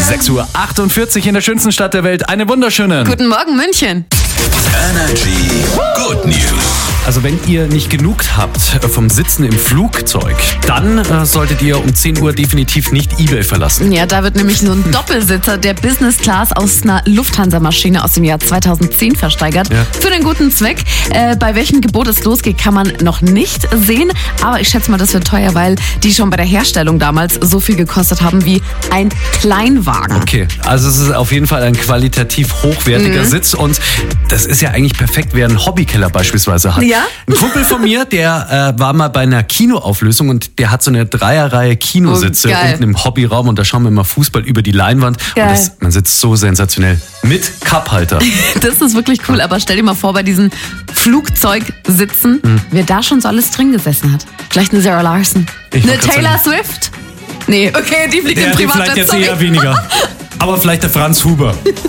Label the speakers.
Speaker 1: 6:48 Uhr in der schönsten Stadt der Welt. Eine wunderschöne.
Speaker 2: Guten Morgen, München.
Speaker 3: Energy Good News.
Speaker 1: Also wenn ihr nicht genug habt vom Sitzen im Flugzeug, dann solltet ihr um 10 Uhr definitiv nicht eBay verlassen.
Speaker 2: Ja, da wird nämlich so ein Doppelsitzer der Business Class aus einer Lufthansa-Maschine aus dem Jahr 2010 versteigert.
Speaker 1: Ja.
Speaker 2: Für den guten Zweck. Bei welchem Gebot es losgeht, kann man noch nicht sehen. Aber ich schätze mal, das wird teuer, weil die schon bei der Herstellung damals so viel gekostet haben wie ein Kleinwagen.
Speaker 1: Okay, also es ist auf jeden Fall ein qualitativ hochwertiger Sitz und das ist ja eigentlich perfekt, wer einen Hobbykeller beispielsweise hat.
Speaker 2: Ja.
Speaker 1: Ein Kumpel von mir, der war mal bei einer Kinoauflösung und der hat so eine Dreierreihe Kinositze unten im Hobbyraum und da schauen wir immer Fußball über die Leinwand.
Speaker 2: Geil.
Speaker 1: Und man sitzt so sensationell mit Cup-Halter.
Speaker 2: Das ist wirklich cool, aber stell dir mal vor, bei diesen Flugzeugsitzen, wer da schon so alles drin gesessen hat. Vielleicht eine Sarah Larson.
Speaker 1: Ich
Speaker 2: Eine
Speaker 1: wollte gerade
Speaker 2: Taylor Swift. Nee, okay, die fliegt im
Speaker 1: Die
Speaker 2: Privatjet,
Speaker 1: vielleicht jetzt
Speaker 2: sorry.
Speaker 1: eher weniger. Aber vielleicht der Franz Huber.